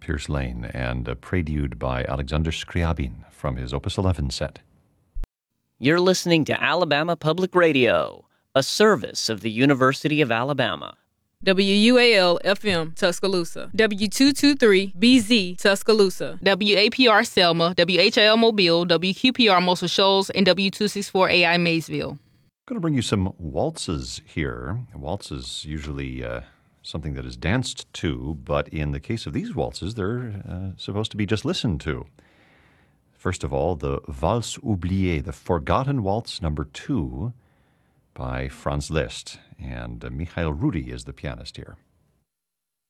Pierce Lane, and a prelude by Alexander Scriabin from his Opus 11 set. You're listening to Alabama Public Radio, a service of the University of Alabama. WUAL-FM, Tuscaloosa. W223-BZ, Tuscaloosa. WAPR Selma, WHIL Mobile, WQPR Muscle Shoals, and W264AI Maysville. I'm going to bring you some waltzes here. Waltzes usually something that is danced to, but in the case of these waltzes, they're supposed to be just listened to. First of all, the Valse Oubliée, the Forgotten Waltz number 2 by Franz Liszt, and Michael Rudi is the pianist here.